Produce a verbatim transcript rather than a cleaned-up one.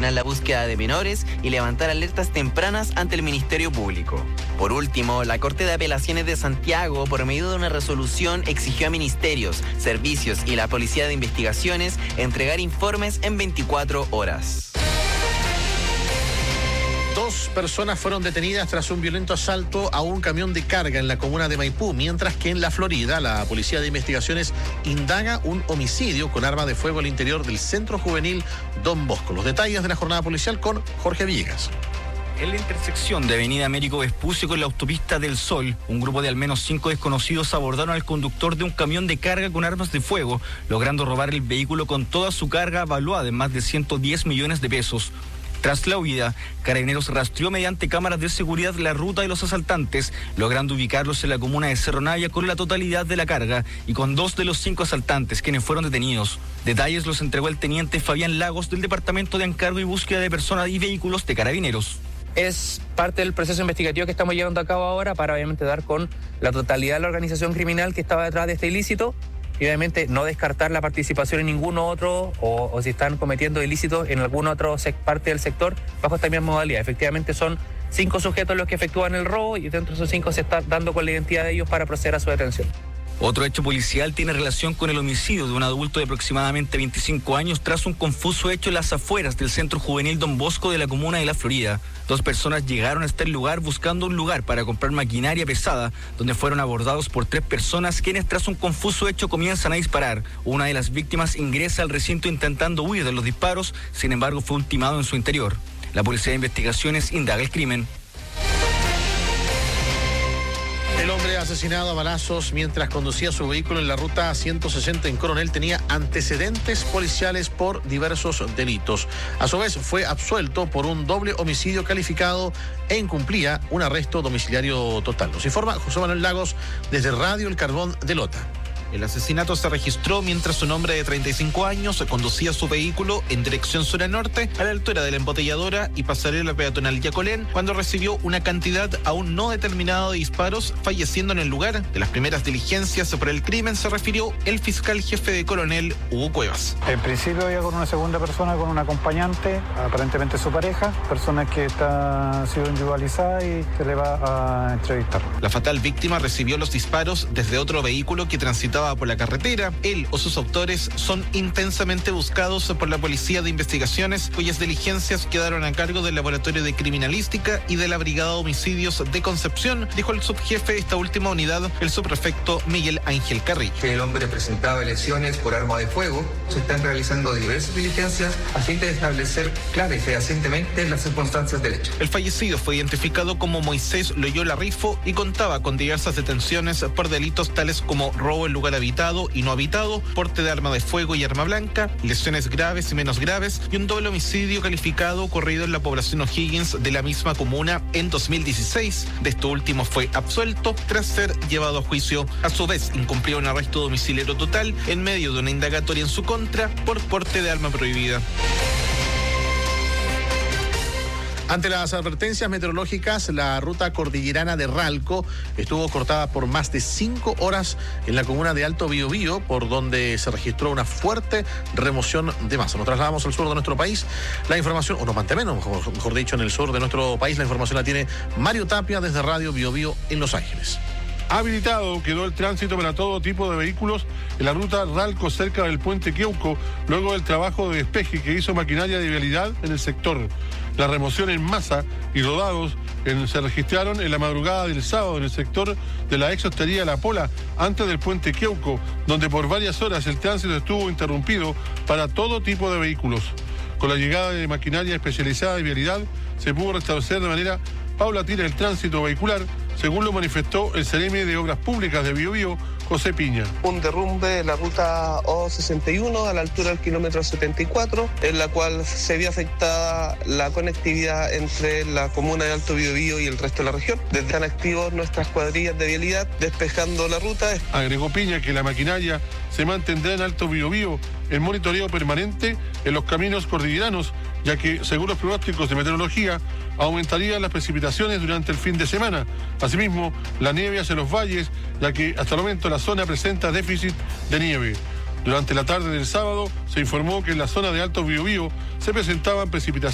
coordinar la búsqueda de menores y levantar alertas tempranas ante el Ministerio Público. Por último, la Corte de Apelaciones de Santiago, por medio de una resolución, exigió a ministerios, servicios y la Policía de Investigaciones entregar informes en veinticuatro horas. Dos personas fueron detenidas tras un violento asalto a un camión de carga en la comuna de Maipú, mientras que en la Florida la Policía de Investigaciones indaga un homicidio con arma de fuego al interior del Centro Juvenil Don Bosco. Los detalles de la jornada policial con Jorge Villegas. En la intersección de Avenida Américo Vespucio con la Autopista del Sol, un grupo de al menos cinco desconocidos abordaron al conductor de un camión de carga con armas de fuego, logrando robar el vehículo con toda su carga valuada en más de ciento diez millones de pesos. Tras la huida, Carabineros rastreó mediante cámaras de seguridad la ruta de los asaltantes, logrando ubicarlos en la comuna de Cerro Navia con la totalidad de la carga y con dos de los cinco asaltantes, quienes fueron detenidos. Detalles los entregó el teniente Fabián Lagos del Departamento de Encargo y Búsqueda de Personas y Vehículos de Carabineros. Es parte del proceso investigativo que estamos llevando a cabo ahora para obviamente dar con la totalidad de la organización criminal que estaba detrás de este ilícito y obviamente no descartar la participación en ninguno otro o, o si están cometiendo ilícitos en alguna otra parte del sector bajo esta misma modalidad. Efectivamente son cinco sujetos los que efectúan el robo y dentro de esos cinco se está dando con la identidad de ellos para proceder a su detención. Otro hecho policial tiene relación con el homicidio de un adulto de aproximadamente veinticinco años tras un confuso hecho en las afueras del Centro Juvenil Don Bosco de la comuna de La Florida. Dos personas llegaron a este lugar buscando un lugar para comprar maquinaria pesada, donde fueron abordados por tres personas quienes tras un confuso hecho comienzan a disparar. Una de las víctimas ingresa al recinto intentando huir de los disparos, sin embargo fue ultimado en su interior. La Policía de Investigaciones indaga el crimen. El hombre asesinado a balazos mientras conducía su vehículo en la ruta ciento sesenta en Coronel tenía antecedentes policiales por diversos delitos. A su vez fue absuelto por un doble homicidio calificado e incumplía un arresto domiciliario total. Nos informa José Manuel Lagos desde Radio El Carbón de Lota. El asesinato se registró mientras un hombre de treinta y cinco años conducía su vehículo en dirección sur a norte a la altura de la embotelladora y pasarela peatonal Yacolén cuando recibió una cantidad aún no determinada de disparos, falleciendo en el lugar. De las primeras diligencias por el crimen se refirió el fiscal jefe de Coronel, Hugo Cuevas. En principio iba con una segunda persona, con un acompañante, aparentemente su pareja, persona que está ha sido individualizada y se le va a entrevistar. La fatal víctima recibió los disparos desde otro vehículo que transitaba por la carretera. Él o sus autores son intensamente buscados por la Policía de Investigaciones, cuyas diligencias quedaron a cargo del Laboratorio de Criminalística y de la Brigada de Homicidios de Concepción, dijo el subjefe de esta última unidad, el subprefecto Miguel Ángel Carrillo. El hombre presentaba lesiones por arma de fuego. Se están realizando diversas diligencias a fin de establecer clara y fehacientemente las circunstancias del hecho. El fallecido fue identificado como Moisés Loyola Rifo y contaba con diversas detenciones por delitos tales como robo en lugar habitado y no habitado, porte de arma de fuego y arma blanca, lesiones graves y menos graves y un doble homicidio calificado ocurrido en la población O'Higgins de la misma comuna en dos mil dieciséis. De esto último fue absuelto tras ser llevado a juicio. A su vez, incumplió un arresto domiciliario total en medio de una indagatoria en su contra por porte de arma prohibida. Ante las advertencias meteorológicas, la ruta cordillerana de Ralco estuvo cortada por más de cinco horas en la comuna de Alto Biobío, por donde se registró una fuerte remoción de masa. Nos trasladamos al sur de nuestro país. La información, o nos mantenemos, mejor, mejor dicho, en el sur de nuestro país. La información la tiene Mario Tapia desde Radio Biobío en Los Ángeles. Habilitado quedó el tránsito para todo tipo de vehículos en la ruta Ralco cerca del puente Queuco, luego del trabajo de despeje que hizo maquinaria de vialidad en el sector. La remoción en masa y rodados en, se registraron en la madrugada del sábado en el sector de la ex hostería La Pola, antes del puente Queuco, donde por varias horas el tránsito estuvo interrumpido para todo tipo de vehículos. Con la llegada de maquinaria especializada de vialidad, se pudo restablecer de manera paulatina el tránsito vehicular, según lo manifestó el Seremi de Obras Públicas de Biobío, José Piña. Un derrumbe de la ruta O sesenta y uno a la altura del kilómetro setenta y cuatro, en la cual se vio afectada la conectividad entre la comuna de Alto Biobío y el resto de la región. Desde están activos nuestras cuadrillas de vialidad despejando la ruta. Agregó Piña que la maquinaria se mantendrá en Alto Biobío en monitoreo permanente en los caminos cordilleranos, ya que, según los pronósticos de meteorología, aumentarían las precipitaciones durante el fin de semana. Asimismo, la nieve hacia los valles, ya que hasta el momento la zona presenta déficit de nieve. Durante la tarde del sábado se informó que en la zona de Alto Biobío se presentaban precipitaciones